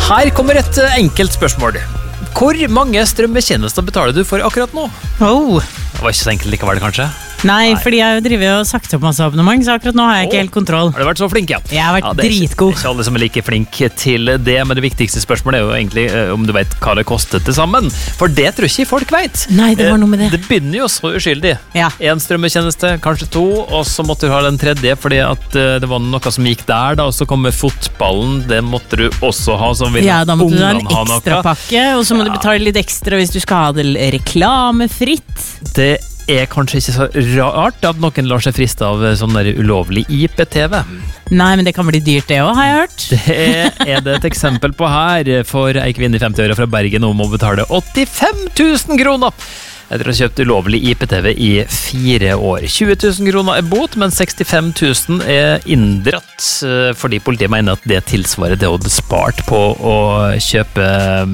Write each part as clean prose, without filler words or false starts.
Her kommer et enkelt spørsmål. Hvor mange strømmetjenester betaler du for akkurat nå? Det var ikke så enkelt likevel, kanskje? Nei, fordi jeg driver og sagt opp masse abonnement, så akkurat nå har jeg ikke helt kontroll. Har du vært så flink, ja? Jeg har vært dritgod. Det er ikke alle som er like flink til det, men det viktigste spørsmålet er jo egentlig om du vet hva det koster til sammen. For det tror ikke folk vet. Nei, det var noe med det. Det begynner jo så uskyldig. Ja. En strømmetjeneste, kanskje 2, og så måtte du ha den tredje, fordi at det var noe som gikk der, da, og så kommer fotballen, det måtte du også ha, som vil ja, da måtte du ha en ungene ekstra pakke, og så må du betale litt ekstra hvis du skal ha det reklamefritt. Det er kanskje ikke så rart at noen lar seg friste av sånn der ulovlig IP-TV. Nei, men det kan bli dyrt det også, har jeg hørt. Det er det et eksempel på her, for ei kvinne i 50-åra fra Bergen om å betale 85 000 kroner etter å ha kjøpt ulovlig IP-TV i 4 år. 20 000 kroner er bot, men 65 000 er inndratt, fordi politiet mener at det tilsvarer det å ha spart på å kjøpe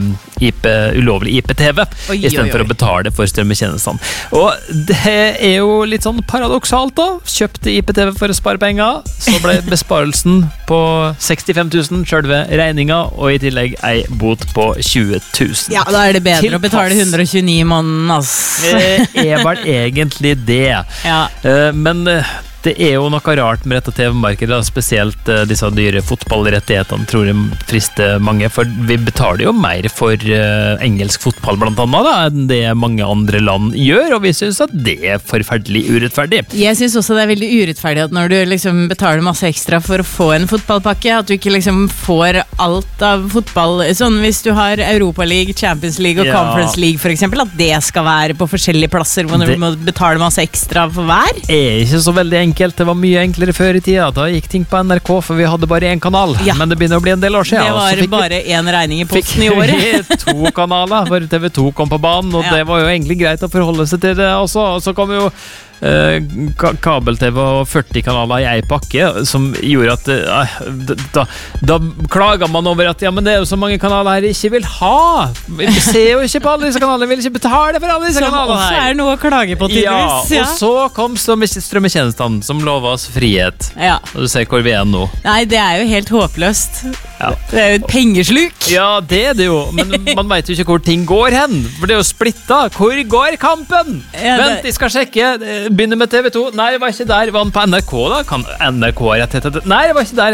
ulovlig IP-TV, i stedet for å betale for strømmetjenestene. Og det er jo litt sånn paradoksalt da. Kjøpte IP-TV for å spare penger, så ble besparelsen på 65 000 selve regninga, og i tillegg ei bot på 20 000. Ja, da er det bedre å betale 129 i måneden, altså. Det er vel egentlig det. Ja. Men det er jo noe rart med dette TV-markedet, spesielt disse dyre fotballrettighetene, tror jeg frister mange, for vi betaler jo mer for engelsk fotball blant annet da, enn det mange andre land gjør, og vi synes at det er forferdelig urettferdig. Jeg synes også det er veldig urettferdig at når du liksom betaler masse ekstra for å få en fotballpakke, at du ikke liksom får alt av fotball, sånn hvis du har Europa League, Champions League og Conference League for eksempel, at det skal være på forskjellige plasser hvor du må betale masse ekstra for hver. Det er ikke så veldig enkelt. Det var mye enklere før i tida. Da gikk ting på NRK, for vi hadde bare én kanal. Ja. Men det begynner å bli en del år siden. Det var bare én regning i posten i året. Fikk vi 2 kanaler, hvor TV2 kom på banen, og det var jo egentlig greit å forholde seg til det også. Og så kom jo kabel-TV og 40 kanaler i ei pakke, som gjorde at da klager man over at ja, men det er jo så mange kanaler her jeg ikke vil ha. Vi ser jo ikke på alle disse kanalene, vi vil ikke betale for alle disse kanalene her. Som også er noe å klage på tydeligvis. Ja, og så kom strømmetjenestene som lover oss frihet. Ja. Og du ser hvor vi er nå. Nei, det er jo helt håpløst. Ja. Det er jo et pengesluk. Ja, det er det jo, men man vet jo ikke hvor ting går hen, for det er jo splittet. Hvor går kampen? Ja, vent, jeg skal sjekke. Begynner med TV2. Nei, det var ikke der. Var han på NRK da? Kan NRK ha rettighet? Nei, det var ikke der.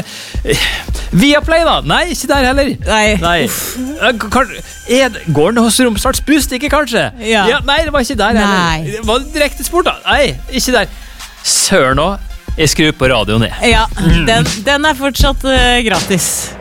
Viaplay da? Nei, ikke der heller. Nei. Går den hos Romsdals Buss, ikke kanskje? Ja, nei, det var ikke der heller. Det var direkte sport da. Nei, ikke der. Sør nå. Jeg skrur på radioen ned. Ja, den er fortsatt gratis.